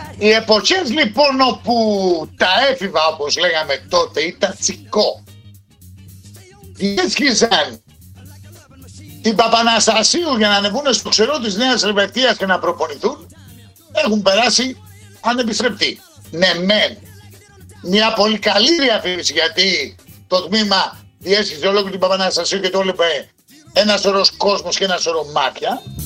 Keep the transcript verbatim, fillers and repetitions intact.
Οι εποχές λοιπόν όπου τα έφηβα, όπως λέγαμε τότε, ή τα τσικό, διέσχιζαν την Παπαναστασίου για να ανεβούν στο ξερό της Νέας Ελβετίας και να προπονηθούν, έχουν περάσει ανεπιστρεπτοί. Ναι, μεν. Μια πολύ καλή διαφήμιση, γιατί το τμήμα διέσχιζε ολόκληρη την Παπαναστασίου και το έβλεπε ένα σωρός κόσμος και ένα σωρό μάτια.